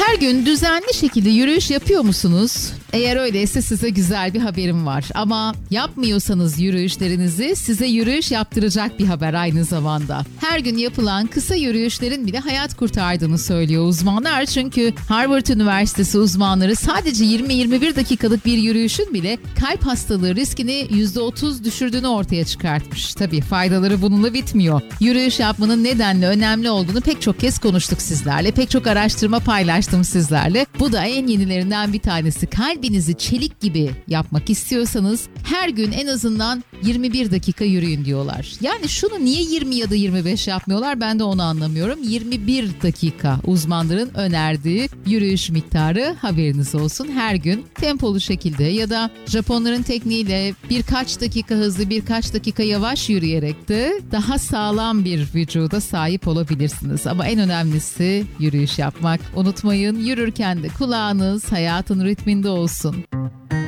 Her gün düzenli şekilde yürüyüş yapıyor musunuz? Eğer öyleyse size güzel bir haberim var. Ama yapmıyorsanız yürüyüşlerinizi, size yürüyüş yaptıracak bir haber aynı zamanda. Her gün yapılan kısa yürüyüşlerin bile hayat kurtardığını söylüyor uzmanlar. Çünkü Harvard Üniversitesi uzmanları sadece 20-21 dakikalık bir yürüyüşün bile kalp hastalığı riskini %30 düşürdüğünü ortaya çıkartmış. Tabii faydaları bununla bitmiyor. Yürüyüş yapmanın nedenle önemli olduğunu pek çok kez konuştuk sizlerle. Pek çok araştırma paylaştım sizlerle. Bu da en yenilerinden bir tanesi. Kalbinizi çelik gibi yapmak istiyorsanız her gün en azından 21 dakika yürüyün diyorlar. Yani şunu niye 20 ya da 25 yapmıyorlar, ben de onu anlamıyorum. 21 dakika uzmanların önerdiği yürüyüş miktarı, haberiniz olsun. Her gün tempolu şekilde ya da Japonların tekniğiyle birkaç dakika hızlı, birkaç dakika yavaş yürüyerek de daha sağlam bir vücuda sahip olabilirsiniz. Ama en önemlisi yürüyüş yapmak. Unutmayın, yürürken de kulağınız hayatın ritminde olsun.